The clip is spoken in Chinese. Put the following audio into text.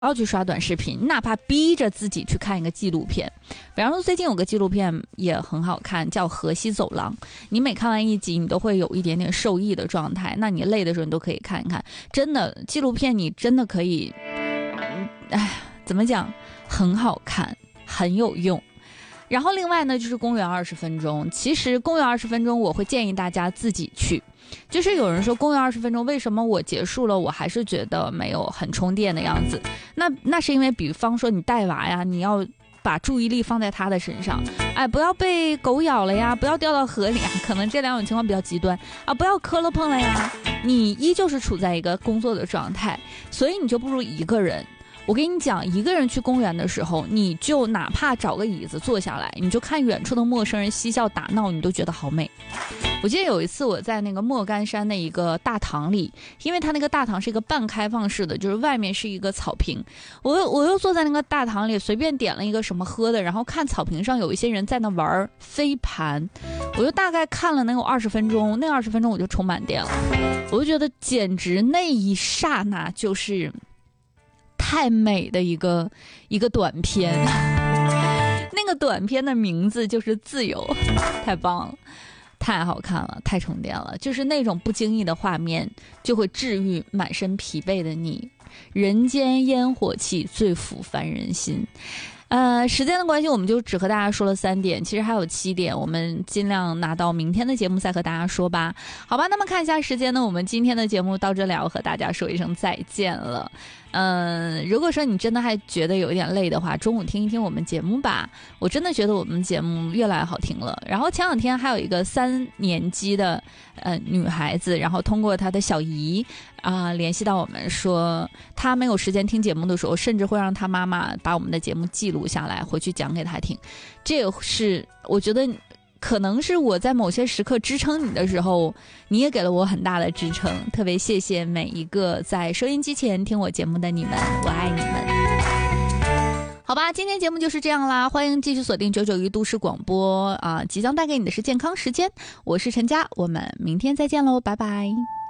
要去刷短视频，你哪怕逼着自己去看一个纪录片。比方说最近有个纪录片也很好看，叫《河西走廊》，你每看完一集你都会有一点点受益的状态，那你累的时候你都可以看一看。真的纪录片你真的可以怎么讲，很好看，很有用。然后另外呢就是公园20分钟，其实公园20分钟我会建议大家自己去。就是有人说公园20分钟为什么我结束了我还是觉得没有很充电的样子，那是因为比方说你带娃呀，你要把注意力放在他的身上，不要被狗咬了呀，不要掉到河里啊，可能这两种情况比较极端啊，不要磕了碰了呀，你依旧是处在一个工作的状态，所以你就不如一个人。我跟你讲，一个人去公园的时候，你就哪怕找个椅子坐下来，你就看远处的陌生人嬉笑打闹，你都觉得好美。我记得有一次我在那个莫干山的一个大堂里，因为它那个大堂是一个半开放式的，就是外面是一个草坪，我又坐在那个大堂里，随便点了一个什么喝的，然后看草坪上有一些人在那玩飞盘，我就大概看了能有20分钟，那20分钟我就充满电了，我就觉得简直那一刹那就是太美的一个短片。那个短片的名字就是自由，太棒了，太好看了，太充电了，就是那种不经意的画面就会治愈满身疲惫的你。人间烟火气，最抚凡人心。时间的关系我们就只和大家说了3点，其实还有7点，我们尽量拿到明天的节目再和大家说吧。好吧，那么看一下时间呢，我们今天的节目到这里要和大家说一声再见了。如果说你真的还觉得有一点累的话，中午听一听我们节目吧，我真的觉得我们节目越来越好听了。然后前2天还有一个3年级的女孩子，然后通过她的小姨联系到我们说，她没有时间听节目的时候，甚至会让她妈妈把我们的节目记录下来回去讲给她听。这是我觉得可能是我在某些时刻支撑你的时候，你也给了我很大的支撑，特别谢谢每一个在收音机前听我节目的你们，我爱你们。好吧，今天节目就是这样啦，欢迎继续锁定991都市广播即将带给你的是健康时间，我是陈佳，我们明天再见喽，拜拜。